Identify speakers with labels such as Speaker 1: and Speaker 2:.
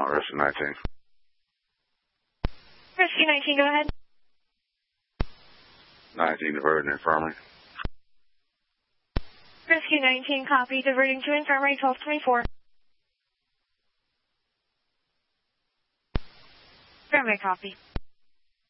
Speaker 1: Rescue 19.
Speaker 2: Rescue 19, go ahead.
Speaker 1: 19 diverted infirmary.
Speaker 2: Rescue 19, copy. Diverting to infirmary 1224. Infirmary, copy.